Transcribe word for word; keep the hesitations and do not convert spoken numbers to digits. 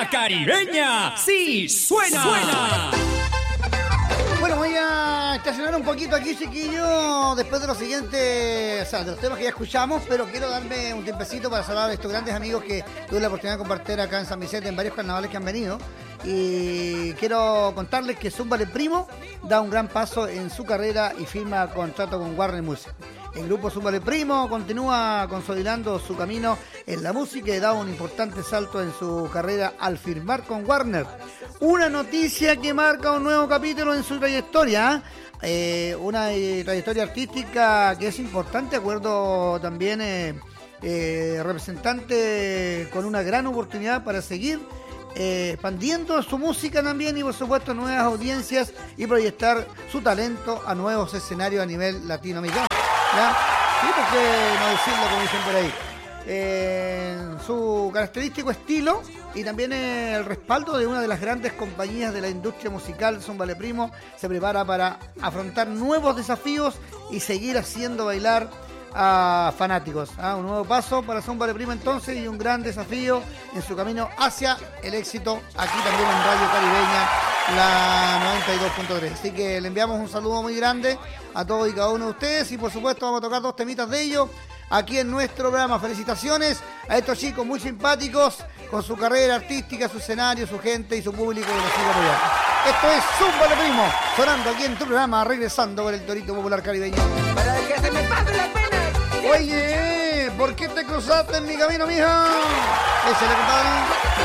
La Caribeña sí suena. suena. Bueno, voy a estacionar un poquito aquí, chiquillo, después de los siguientes, o sea, de los temas que ya escuchamos, pero quiero darme un tiempecito para saludar a estos grandes amigos que tuve la oportunidad de compartir acá en San Vicente en varios carnavales que han venido. Y quiero contarles que Zumba el Primo da un gran paso en su carrera y firma contrato con Warner Music. El grupo Zumba el Primo continúa consolidando su camino en la música y da un importante salto en su carrera al firmar con Warner. Una noticia que marca un nuevo capítulo en su trayectoria, eh, una eh, trayectoria artística que es importante, acuerdo también eh, eh, representante con una gran oportunidad para seguir eh, expandiendo su música también y por supuesto nuevas audiencias y proyectar su talento a nuevos escenarios a nivel latinoamericano. ¿Ya? Sí, ¿por qué no decirlo como dicen por ahí? Eh, su característico estilo y también el respaldo de una de las grandes compañías de la industria musical, Zumba el Primo, se prepara para afrontar nuevos desafíos y seguir haciendo bailar a fanáticos. ¿Ah? Un nuevo paso para Zumba el Primo entonces y un gran desafío en su camino hacia el éxito aquí también en Radio Caribeña, la noventa y dos punto tres. Así que le enviamos un saludo muy grande a todos y cada uno de ustedes y por supuesto vamos a tocar dos temitas de ellos aquí en nuestro programa. Felicitaciones a estos chicos muy simpáticos con su carrera artística, su escenario, su gente y su público que los sigue apoyando. Esto es Zumba el Primo, sonando aquí en tu programa, regresando con el Torito Popular Caribeño. Para que se me pase la pena. Oye, ¿por qué te cruzaste en mi camino, mija? Ese le compadre.